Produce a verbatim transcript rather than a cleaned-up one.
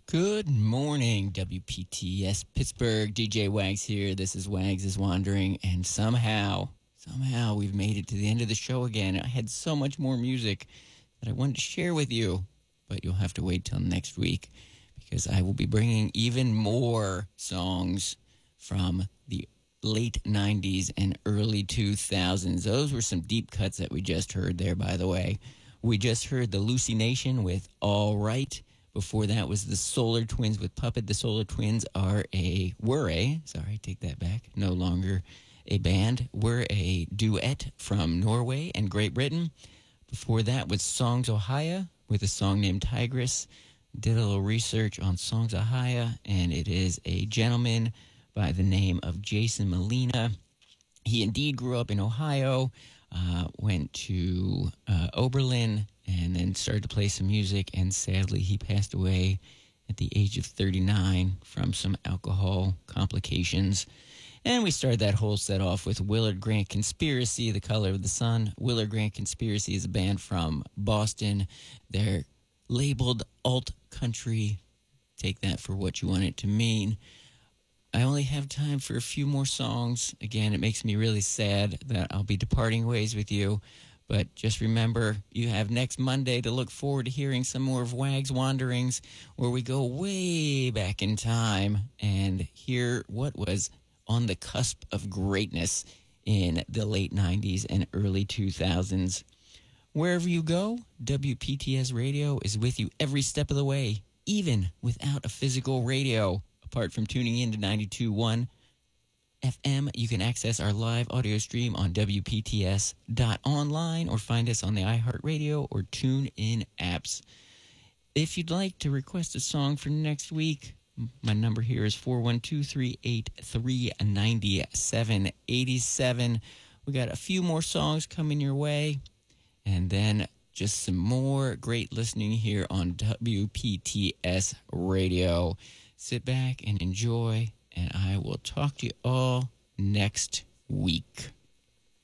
Good morning, W P T S Pittsburgh. D J Wags here. This is Wags is Wandering, and somehow, somehow we've made it to the end of the show again. I had so much more music that I wanted to share with you, but you'll have to wait till next week because I will be bringing even more songs from the late nineties and early two thousands. Those were some deep cuts that we just heard there, by the way. We just heard the Lucy Nation with All Right. Before that was the Solar Twins with Puppet. The Solar Twins are a, were a, sorry, take that back, no longer a band, were a duet from Norway and Great Britain. Before that was Songs Ohia with a song named Tigress. Did a little research on Songs Ohia, and it is a gentleman by the name of Jason Molina. He indeed grew up in Ohio, uh, went to uh, Oberlin, and then started to play some music, and sadly he passed away at the age of thirty-nine from some alcohol complications. And we started that whole set off with Willard Grant Conspiracy, The Color of the Sun. Willard Grant Conspiracy is a band from Boston. They're labeled alt country. Take that for what you want it to mean. I only have time for a few more songs. Again, it makes me really sad that I'll be departing ways with you. But just remember, you have next Monday to look forward to hearing some more of Wags Wanderings, where we go way back in time and hear what was on the cusp of greatness in the late nineties and early two thousands. Wherever you go, W P T S Radio is with you every step of the way, even without a physical radio. Apart from tuning in to ninety-two point one F M, you can access our live audio stream on W P T S dot online or find us on the iHeartRadio or TuneIn apps. If you'd like to request a song for next week, my number here is four one two, three eight three, nine seven eight seven. We got a few more songs coming your way, and then just some more great listening here on W P T S Radio. Sit back and enjoy, and I will talk to you all next week.